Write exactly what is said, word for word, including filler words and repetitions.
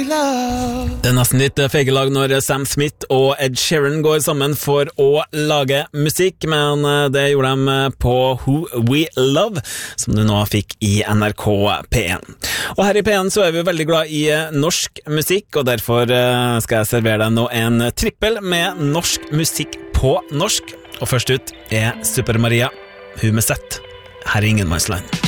love. Det er nesten litt fegelag når Sam Smith og Ed Sheeran går sammen for å lage musikk, men det gjorde de på Who We Love, som du nå fikk i N R K P én. Og her i P én så er vi veldig glad i norsk musikk, og derfor skal jeg servere deg nå en trippel med norsk musikk på norsk. Og først ut er Super Maria, hun med sett. Her er Ingenmannsland.